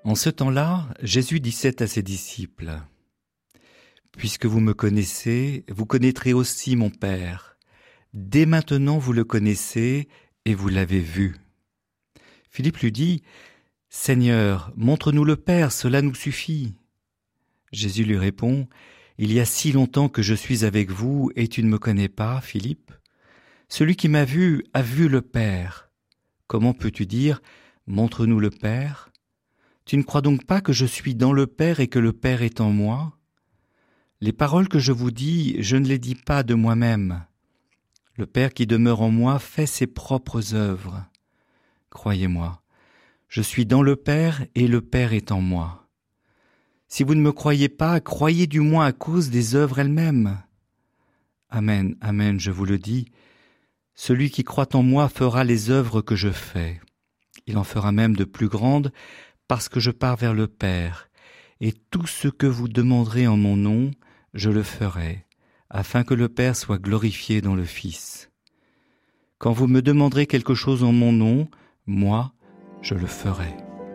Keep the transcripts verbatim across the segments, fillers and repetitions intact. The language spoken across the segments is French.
En ce temps-là, Jésus disait à ses disciples, « Puisque vous me connaissez, vous connaîtrez aussi mon Père. Dès maintenant vous le connaissez et vous l'avez vu. » Philippe lui dit, « Seigneur, montre-nous le Père, cela nous suffit. » Jésus lui répond, « Il y a si longtemps que je suis avec vous et tu ne me connais pas, Philippe? Celui qui m'a vu a vu le Père. Comment peux-tu dire, montre-nous le Père? Tu ne crois donc pas que je suis dans le Père et que le Père est en moi? Les paroles que je vous dis, je ne les dis pas de moi-même. Le Père qui demeure en moi fait ses propres œuvres. Croyez-moi, je suis dans le Père et le Père est en moi. Si vous ne me croyez pas, croyez du moins à cause des œuvres elles-mêmes. Amen, amen, je vous le dis, celui qui croit en moi fera les œuvres que je fais. Il en fera même de plus grandes, parce que je pars vers le Père, et tout ce que vous demanderez en mon nom, je le ferai, afin que le Père soit glorifié dans le Fils. Quand vous me demanderez quelque chose en mon nom, moi, je le ferai.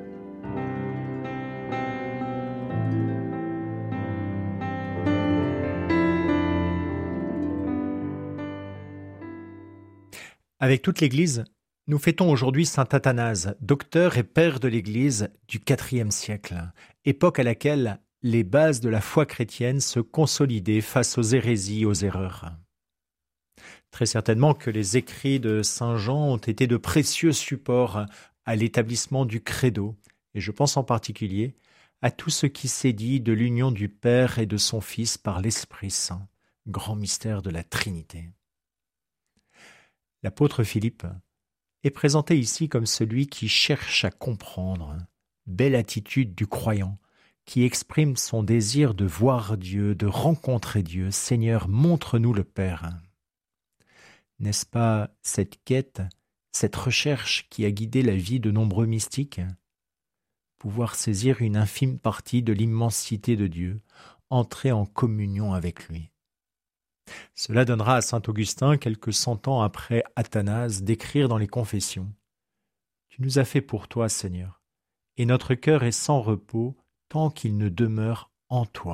Avec toute l'Église, nous fêtons aujourd'hui saint Athanase, docteur et père de l'Église du quatrième siècle, époque à laquelle les bases de la foi chrétienne se consolidaient face aux hérésies, aux erreurs. Très certainement que les écrits de saint Jean ont été de précieux supports à l'établissement du credo, et je pense en particulier à tout ce qui s'est dit de l'union du Père et de son Fils par l'Esprit Saint, grand mystère de la Trinité. L'apôtre Philippe est présenté ici comme celui qui cherche à comprendre, belle attitude du croyant, qui exprime son désir de voir Dieu, de rencontrer Dieu. Seigneur, montre-nous le Père. N'est-ce pas cette quête, cette recherche qui a guidé la vie de nombreux mystiques? Pouvoir saisir une infime partie de l'immensité de Dieu, entrer en communion avec lui. Cela donnera à saint Augustin, quelques cent ans après Athanase, d'écrire dans les Confessions « Tu nous as fait pour toi, Seigneur, et notre cœur est sans repos tant qu'il ne demeure en toi. »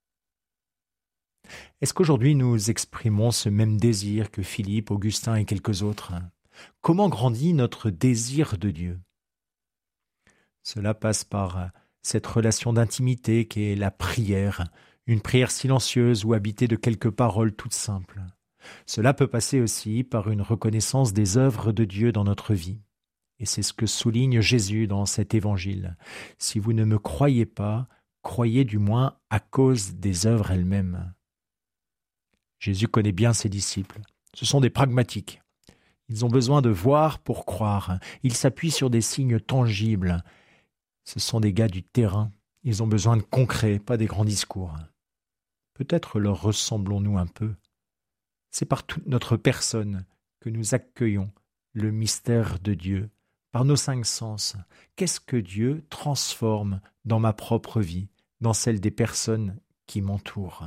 Est-ce qu'aujourd'hui nous exprimons ce même désir que Philippe, Augustin et quelques autres? Comment grandit notre désir de Dieu? Cela passe par cette relation d'intimité qu'est la prière, une prière silencieuse ou habitée de quelques paroles toutes simples. Cela peut passer aussi par une reconnaissance des œuvres de Dieu dans notre vie. Et c'est ce que souligne Jésus dans cet évangile. « Si vous ne me croyez pas, croyez du moins à cause des œuvres elles-mêmes. » Jésus connaît bien ses disciples. Ce sont des pragmatiques. Ils ont besoin de voir pour croire. Ils s'appuient sur des signes tangibles. Ce sont des gars du terrain. Ils ont besoin de concret, pas des grands discours. Peut-être leur ressemblons-nous un peu. C'est par toute notre personne que nous accueillons le mystère de Dieu, par nos cinq sens. Qu'est-ce que Dieu transforme dans ma propre vie, dans celle des personnes qui m'entourent?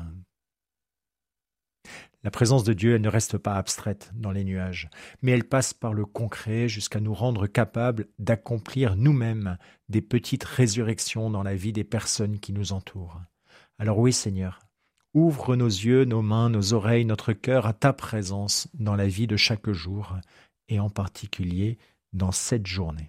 La présence de Dieu, elle ne reste pas abstraite dans les nuages, mais elle passe par le concret jusqu'à nous rendre capables d'accomplir nous-mêmes des petites résurrections dans la vie des personnes qui nous entourent. Alors oui, Seigneur, ouvre nos yeux, nos mains, nos oreilles, notre cœur à ta présence dans la vie de chaque jour, et en particulier dans cette journée.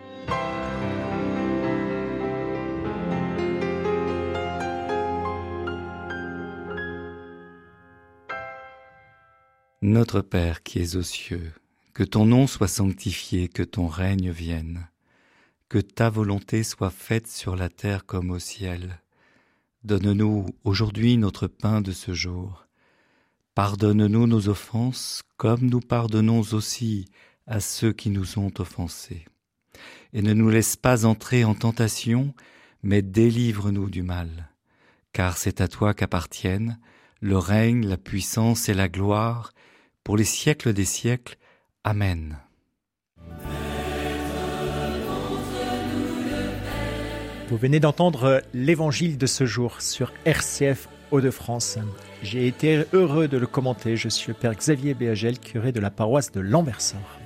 Notre Père qui es aux cieux, que ton nom soit sanctifié, que ton règne vienne, que ta volonté soit faite sur la terre comme au ciel. Donne-nous aujourd'hui notre pain de ce jour. Pardonne-nous nos offenses, comme nous pardonnons aussi à ceux qui nous ont offensés. Et ne nous laisse pas entrer en tentation, mais délivre-nous du mal. Car c'est à toi qu'appartiennent le règne, la puissance et la gloire, pour les siècles des siècles. Amen. Vous venez d'entendre l'évangile de ce jour sur R C F Hauts-de-France. J'ai été heureux de le commenter. Je suis le père Xavier Béagel, curé de la paroisse de Lambersart.